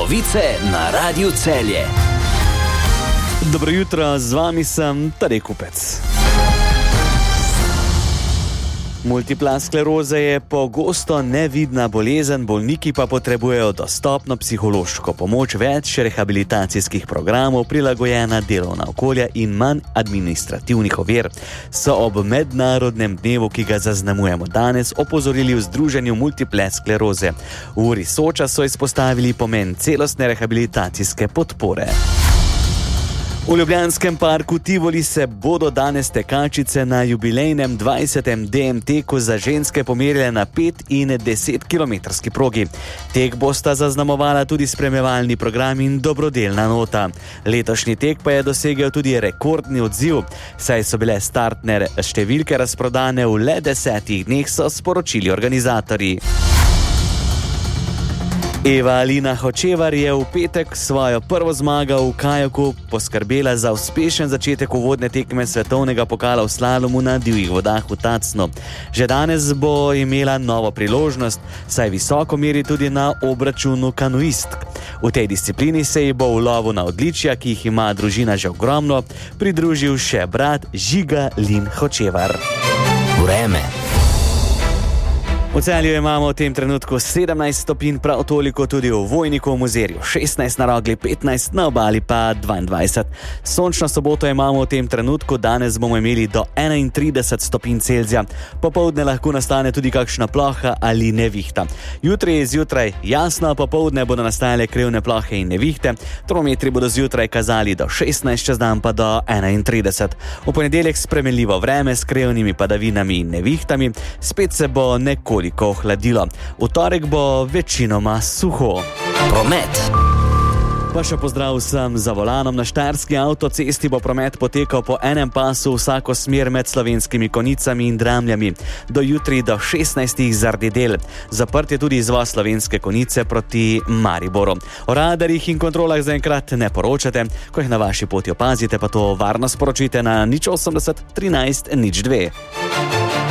Novice na Radiu Celje. Dobro jutro, z vami sem Tadej Kupec. Multipla skleroza je pogosto nevidna bolezen, bolniki pa potrebujejo dostopno psihološko pomoč, več rehabilitacijskih programov, prilagojena delovna okolja in manj administrativnih ovir. So ob mednarodnem dnevu, ki ga zaznamujemo danes, opozorili v Združenju multiple skleroze. V uri Soča so izpostavili pomen celostne rehabilitacijske podpore. V Ljubljanskem parku Tivoli se bodo danes tekačice na jubilejnem 20. DM-teku za ženske pomerile na 5 in 10 kilometrski progi. Tek bosta zaznamovala tudi spremljevalni program in dobrodelna nota. Letošnji tek pa je dosegel tudi rekordni odziv, saj so bile startne številke razprodane v le 10 dneh, so sporočili organizatorji. Eva Alina Hočevar je v petek svojo prvo zmago v kajaku poskrbela za uspešen začetek uvodne tekme svetovnega pokala v slalomu na divjih vodah v Tacnu. Že danes bo imela novo priložnost, saj visoko meri tudi na obračunu kanuistk. V tej disciplini se ji bo v lovu na odličja, ki jih ima družina že ogromno, pridružil še brat Žiga Lin Hočevar. Vreme. V Celju imamo v tem trenutku 17 stopinj, prav toliko tudi v Vojniku v Mozirju, 16 na Rogli, 15 na Obali pa 22. Sončno soboto imamo v tem trenutku, danes bomo imeli do 31 stopinj Celzija. Popoldne lahko nastane tudi kakšna ploha ali nevihta. Jutri je zjutraj jasno, popoldne bodo nastajale krivne plohe in nevihte, termometri bodo zjutraj kazali do 16, čez dan pa do 31. V ponedeljek spremenljivo vreme s krivnimi padavinami in nevihtami, spet se bo nekoliko ohladilo. V torek bo večinoma suho. Promet. Pa še pozdrav vsem za volanom. Na štajerski avtocesti bo promet potekal po enem pasu vsako smer med Slovenskimi Konjicami in Dramljami. Do jutri do 16 zaradi del. Zaprt je tudi izvoz Slovenske Konjice proti Mariboru. O radarjih in kontrolah zaenkrat ne poročate. Ko jih na vaši poti opazite, pa to varno sporočite na 080 13 02.